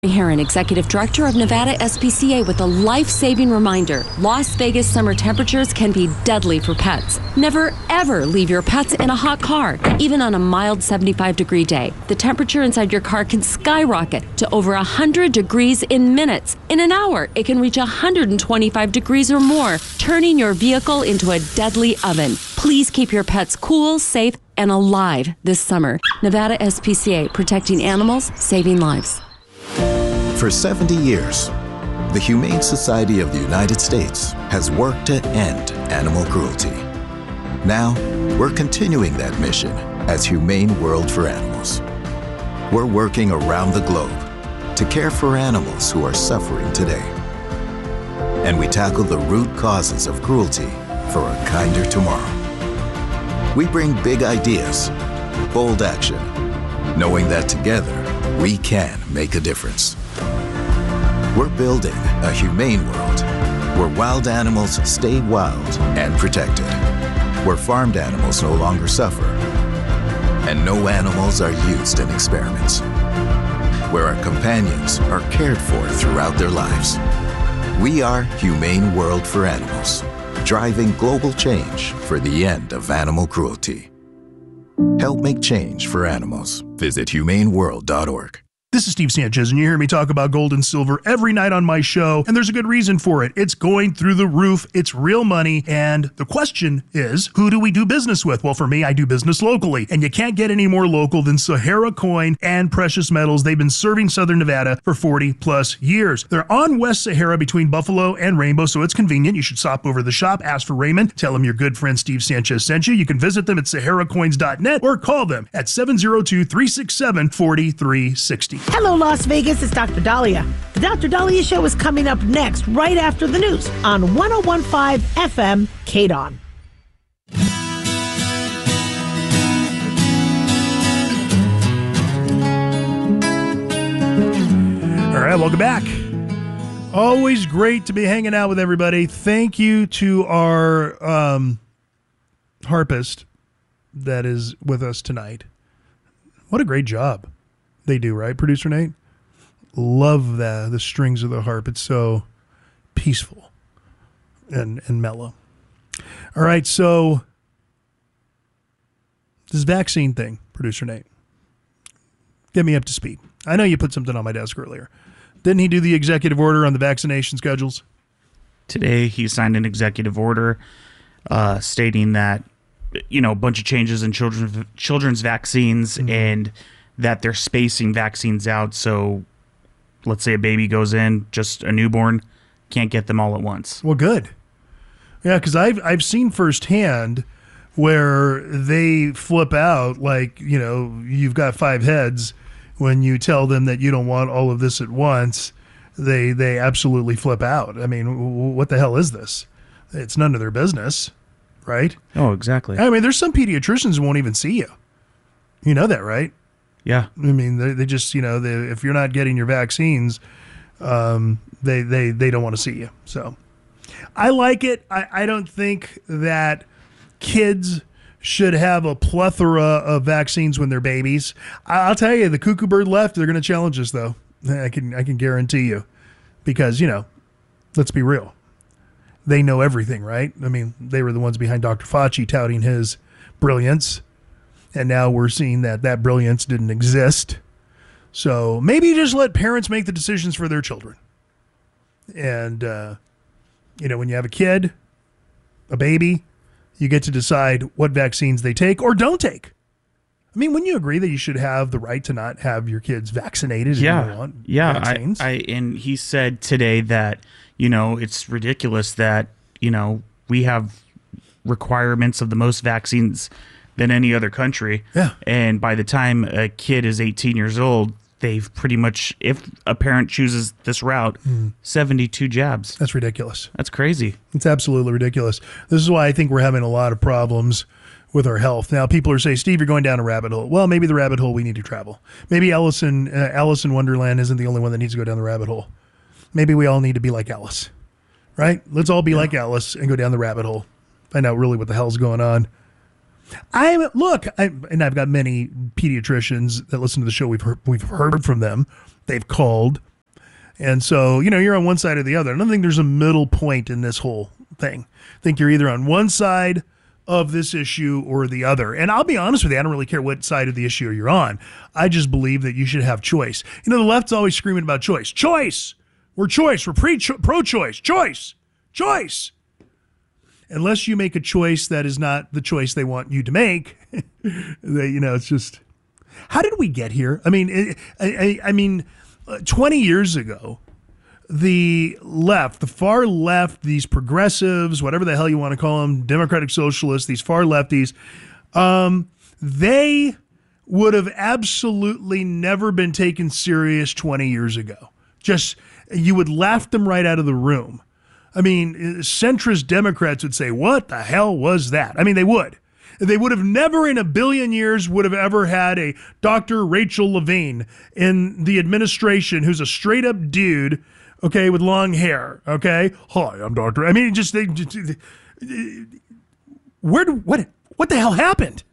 Heron, Executive Director of Nevada SPCA, with a life-saving reminder. Las Vegas summer temperatures can be deadly for pets. Never, ever leave your pets in a hot car. Even on a mild 75-degree day, the temperature inside your car can skyrocket to over 100 degrees in minutes. In an hour, it can reach 125 degrees or more, turning your vehicle into a deadly oven. Please keep your pets cool, safe, and alive this summer. Nevada SPCA, protecting animals, saving lives. For 70 years, the Humane Society of the United States has worked to end animal cruelty. Now, we're continuing that mission as Humane World for Animals. We're working around the globe to care for animals who are suffering today. And we tackle the root causes of cruelty for a kinder tomorrow. We bring big ideas, bold action, knowing that together we can make a difference. We're building a humane world where wild animals stay wild and protected, where farmed animals no longer suffer, and no animals are used in experiments, where our companions are cared for throughout their lives. We are Humane World for Animals, driving global change for the end of animal cruelty. Help make change for animals. Visit humaneworld.org. This is Steve Sanchez, and you hear me talk about gold and silver every night on my show, and there's a good reason for it. It's going through the roof. It's real money, and the question is, who do we do business with? Well, for me, I do business locally, and you can't get any more local than Sahara Coin and Precious Metals. They've been serving Southern Nevada for 40-plus years. They're on West Sahara between Buffalo and Rainbow, so it's convenient. You should stop over to the shop, ask for Raymond, tell him your good friend Steve Sanchez sent you. You can visit them at saharacoins.net or call them at 702-367-4360. Hello, Las Vegas. It's Dr. Dahlia. The Dr. Dahlia Show is coming up next, right after the news on 101.5 FM KDON. All right, welcome back. Always great to be hanging out with everybody. Thank you to our harpist that is with us tonight. What a great job they do, right, Producer Nate? Love the strings of the harp. It's so peaceful and mellow. All right, so this vaccine thing, Producer Nate, get me up to speed. I know you put something on my desk earlier. Didn't he do the executive order on the vaccination schedules? Today he signed an executive order stating that, a bunch of changes in children's vaccines, and that they're spacing vaccines out. So let's say a baby goes in, just a newborn, can't get them all at once. Well, good. Yeah, because I've seen firsthand where they flip out like, you've got 5 heads. When you tell them that you don't want all of this at once, they absolutely flip out. I mean, what the hell is this? It's none of their business, right? Oh, exactly. I mean, there's some pediatricians who won't even see you. You know that, right? Yeah. I mean, they just, if you're not getting your vaccines, they don't want to see you. So I like it. I don't think that kids should have a plethora of vaccines when they're babies. I'll tell you, the cuckoo bird left, they're going to challenge us, though. I can guarantee you. Because, let's be real. They know everything, right? I mean, they were the ones behind Dr. Fauci touting his brilliance. And now we're seeing that brilliance didn't exist. So maybe just let parents make the decisions for their children. And, when you have a kid, a baby, you get to decide what vaccines they take or don't take. I mean, wouldn't you agree that you should have the right to not have your kids vaccinated? Yeah. If you want vaccines? And he said today that, it's ridiculous that, we have requirements of the most vaccines than any other country. Yeah. And by the time a kid is 18 years old, they've pretty much, if a parent chooses this route, 72 jabs. That's ridiculous. That's crazy. It's absolutely ridiculous. This is why I think we're having a lot of problems with our health. Now, people are saying, Steve, you're going down a rabbit hole. Well, maybe the rabbit hole we need to travel. Maybe Alice in Wonderland isn't the only one that needs to go down the rabbit hole. Maybe we all need to be like Alice, right? Let's all be like Alice and go down the rabbit hole. Find out really what the hell's going on. I've got many pediatricians that listen to the show. We've heard from them. They've called. And so, you're on one side or the other. I don't think there's a middle point in this whole thing. I think you're either on one side of this issue or the other. And I'll be honest with you, I don't really care what side of the issue you're on. I just believe that you should have choice. The left's always screaming about choice. Choice! We're choice. We're pro-choice. Choice! Unless you make a choice that is not the choice they want you to make, it's just... How did we get here? I mean, 20 years ago, the far left, these progressives, whatever the hell you want to call them, democratic socialists, these far lefties, they would have absolutely never been taken serious 20 years ago. Just, you would laugh them right out of the room. I mean, centrist Democrats would say, what the hell was that? I mean, they would. They would have never in a billion years would have ever had a Dr. Rachel Levine in the administration who's a straight up dude, okay, with long hair, okay? Hi, I'm Dr. I mean, what the hell happened?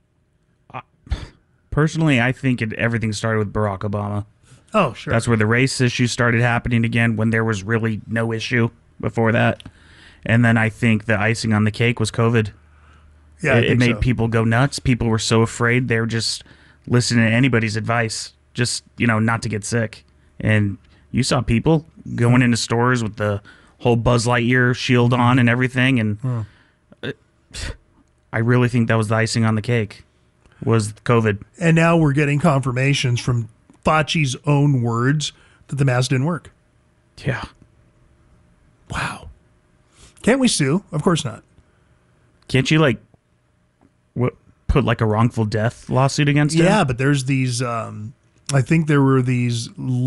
Personally, I think everything started with Barack Obama. Oh, sure. That's where the race issue started happening again, when there was really no issue before that. And then I think the icing on the cake was COVID. Yeah, it made people go nuts. People were so afraid they were just listening to anybody's advice, just, not to get sick. And you saw people going into stores with the whole Buzz Lightyear shield on and everything. And I really think that was the icing on the cake, was COVID. And now we're getting confirmations from Fauci's own words that the mask didn't work. Yeah. Wow. Can't we sue? Of course not. Can't you, put a wrongful death lawsuit against him? Yeah, but there's these. I think there were these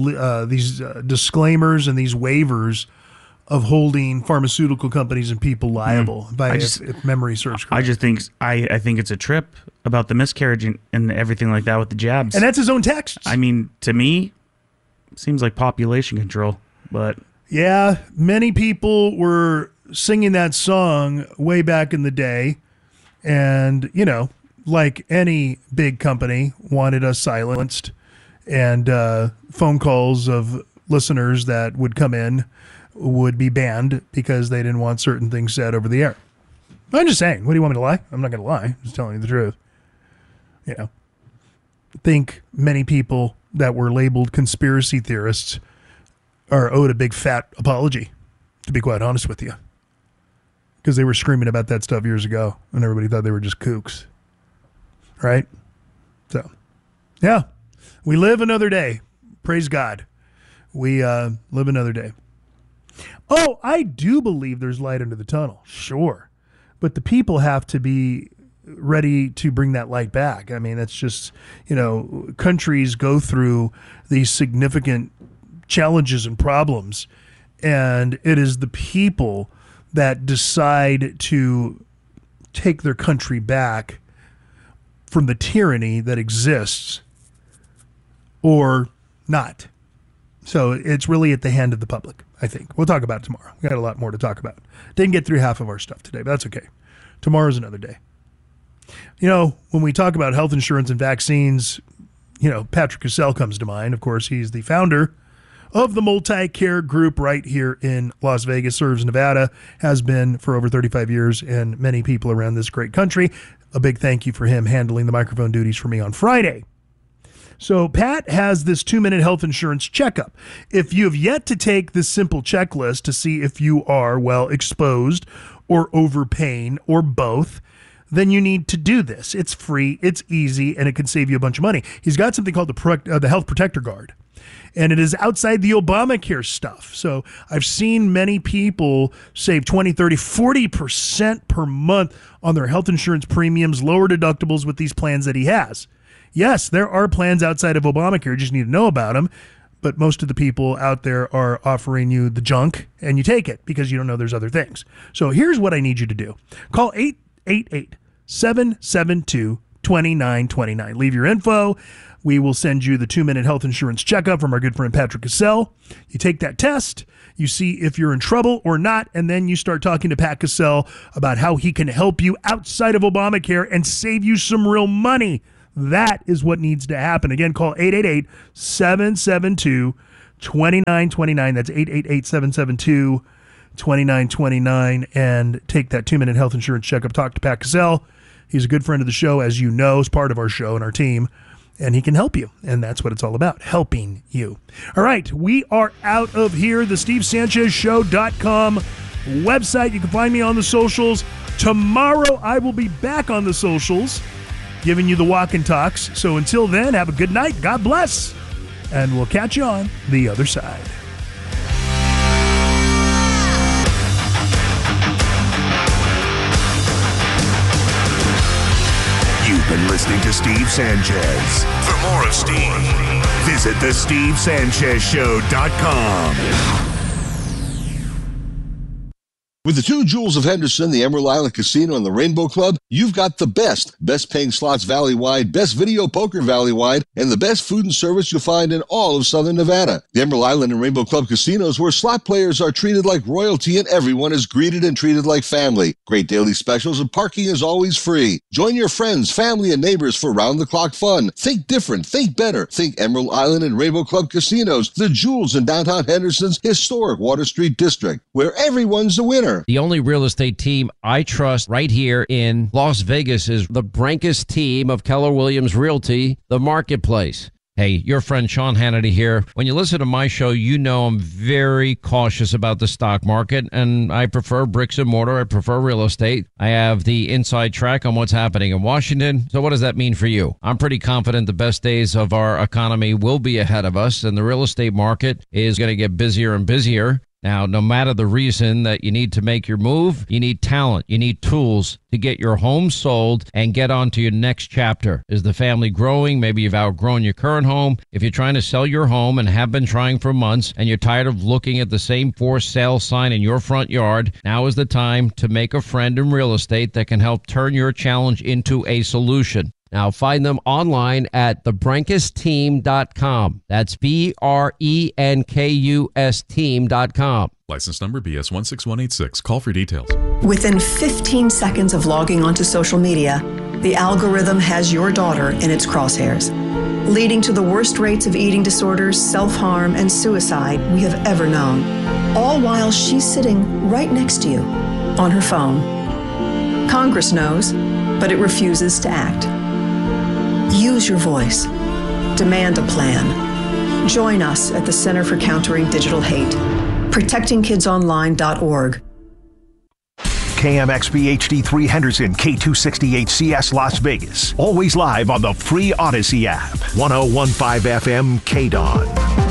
disclaimers and these waivers of holding pharmaceutical companies and people liable. If memory serves correct. I think it's a trip about the miscarriage and everything like that with the jabs. And that's his own texts. I mean, to me, seems like population control. But yeah, many people were singing that song way back in the day, and like any big company, wanted us silenced, and phone calls of listeners that would come in would be banned because they didn't want certain things said over the air. I'm just saying. What do you want me to lie? I'm not going to lie. I'm just telling you the truth. I think many people that were labeled conspiracy theorists are owed a big fat apology, to be quite honest with you, because they were screaming about that stuff years ago and everybody thought they were just kooks. Right? So, yeah, we live another day. Praise God. We live another day. Oh, I do believe there's light under the tunnel. Sure. But the people have to be ready to bring that light back. I mean, that's just, countries go through these significant challenges and problems, and it is the people that decide to take their country back from the tyranny that exists or not. So it's really at the hand of the public, I think. We'll talk about it tomorrow. We got a lot more to talk about. Didn't get through half of our stuff today, but that's okay. Tomorrow's another day. When we talk about health insurance and vaccines, Patrick Cassell comes to mind. Of course, he's the founder of the Multi-Care Group right here in Las Vegas, serves Nevada, has been for over 35 years, and many people around this great country. A big thank you for him handling the microphone duties for me on Friday. So Pat has this 2-minute health insurance checkup. If you have yet to take this simple checklist to see if you are, exposed or overpaying or both, then you need to do this. It's free, it's easy, and it can save you a bunch of money. He's got something called the Health Protector Guard, and it is outside the Obamacare stuff. So I've seen many people save 20, 30, 40% per month on their health insurance premiums, lower deductibles with these plans that he has. Yes, there are plans outside of Obamacare. You just need to know about them. But most of the people out there are offering you the junk, and you take it because you don't know there's other things. So here's what I need you to do. Call 888-772-2929. Leave your info. We will send you the 2-minute health insurance checkup from our good friend Patrick Cassell. You take that test, you see if you're in trouble or not, and then you start talking to Pat Cassell about how he can help you outside of Obamacare and save you some real money. That is what needs to happen. Again, call 888-772-2929. 2929. That's 888-772-2929. And take that 2-minute health insurance checkup. Talk to Pat Cassell. He's a good friend of the show, as you know, is part of our show and our team. And he can help you. And that's what it's all about, helping you. All right, we are out of here. The SteveSanchezShow.com website. You can find me on the socials. Tomorrow, I will be back on the socials, giving you the walk and talks. So until then, have a good night. God bless. And we'll catch you on the other side. You've been listening to Steve Sanchez. For more of Steve, visit thestevesanchezshow.com. With the two Jewels of Henderson, the Emerald Island Casino, and the Rainbow Club, you've got the best paying slots valley-wide, best video poker valley-wide, and the best food and service you'll find in all of Southern Nevada. The Emerald Island and Rainbow Club casinos, where slot players are treated like royalty and everyone is greeted and treated like family. Great daily specials and parking is always free. Join your friends, family, and neighbors for round-the-clock fun. Think different, think better. Think Emerald Island and Rainbow Club casinos, the Jewels in downtown Henderson's historic Water Street district, where everyone's a winner. The only real estate team I trust right here in Las Vegas is the Brankus team of Keller Williams Realty, The Marketplace. Hey, your friend Sean Hannity here. When you listen to my show, you know I'm very cautious about the stock market, and I prefer bricks and mortar. I prefer real estate. I have the inside track on what's happening in Washington. So what does that mean for you? I'm pretty confident the best days of our economy will be ahead of us, and the real estate market is going to get busier and busier. Now, no matter the reason that you need to make your move, you need talent, you need tools to get your home sold and get on to your next chapter. Is the family growing? Maybe you've outgrown your current home. If you're trying to sell your home and have been trying for months and you're tired of looking at the same for sale sign in your front yard, now is the time to make a friend in real estate that can help turn your challenge into a solution. Now, find them online at thebrankusteam.com. That's BRENKUS team.com. License number BS 16186. Call for details. Within 15 seconds of logging onto social media, the algorithm has your daughter in its crosshairs, leading to the worst rates of eating disorders, self-harm, and suicide we have ever known, all while she's sitting right next to you on her phone. Congress knows, but it refuses to act. Use your voice. Demand a plan. Join us at the Center for Countering Digital Hate. ProtectingKidsOnline.org. KMXB HD3 Henderson, K268CS Las Vegas. Always live on the free Odyssey app. 1015 FM KDON.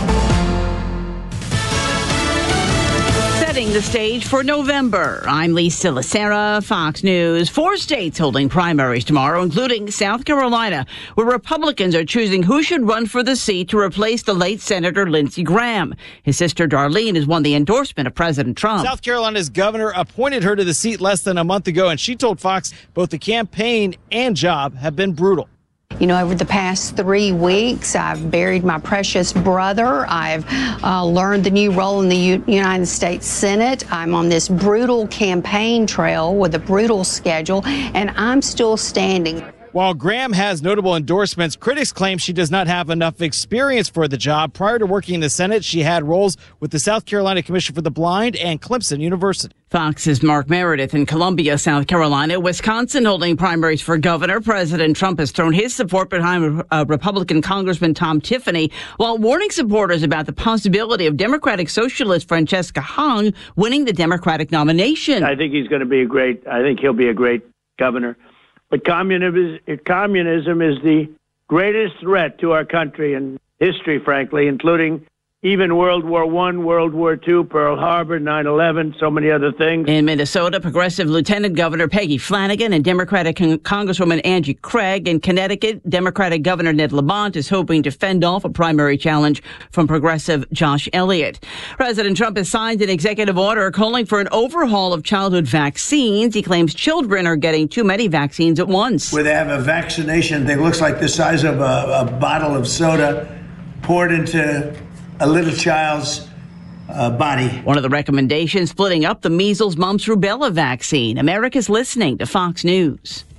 Setting the stage for November. I'm Lisa Lacera, Fox News. 4 states holding primaries tomorrow, including South Carolina, where Republicans are choosing who should run for the seat to replace the late Senator Lindsey Graham. His sister Darlene has won the endorsement of President Trump. South Carolina's governor appointed her to the seat less than a month ago, and she told Fox both the campaign and job have been brutal. You know, over the past 3 weeks, I've buried my precious brother. I've learned the new role in the United States Senate. I'm on this brutal campaign trail with a brutal schedule, and I'm still standing. While Graham has notable endorsements, critics claim she does not have enough experience for the job. Prior to working in the Senate, she had roles with the South Carolina Commission for the Blind and Clemson University. Fox's Mark Meredith in Columbia, South Carolina. Wisconsin holding primaries for governor. President Trump has thrown his support behind Republican Congressman Tom Tiffany, while warning supporters about the possibility of Democratic Socialist Francesca Hong winning the Democratic nomination. I think he'll be a great governor. But communism is the greatest threat to our country and history, frankly, including even World War I, World War II, Pearl Harbor, 9/11, so many other things. In Minnesota, Progressive Lieutenant Governor Peggy Flanagan and Democratic Congresswoman Angie Craig. In Connecticut, Democratic Governor Ned Lamont is hoping to fend off a primary challenge from Progressive Josh Elliott. President Trump has signed an executive order calling for an overhaul of childhood vaccines. He claims children are getting too many vaccines at once. Where they have a vaccination that looks like the size of a bottle of soda poured into a little child's body. One of the recommendations, splitting up the measles, mumps, rubella vaccine. America's listening to Fox News.